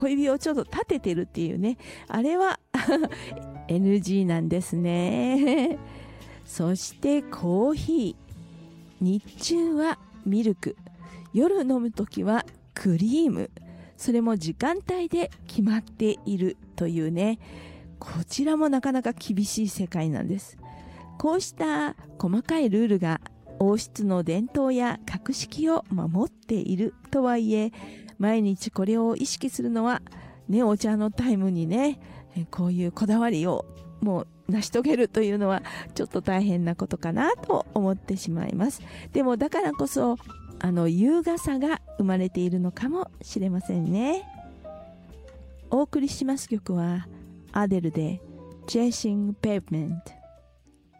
小指をちょっと立ててるっていうね、あれはNG なんですね。そしてコーヒー、日中はミルク、夜飲むときはクリーム、それも時間帯で決まっているというね、こちらもなかなか厳しい世界なんです。こうした細かいルールが王室の伝統や格式を守っているとはいえ、毎日これを意識するのはね、お茶のタイムにね、こういうこだわりをもう成し遂げるというのはちょっと大変なことかなと思ってしまいます。でもだからこそ優雅さが生まれているのかもしれませんね。お送りします曲はアデルで Chasing Pavement。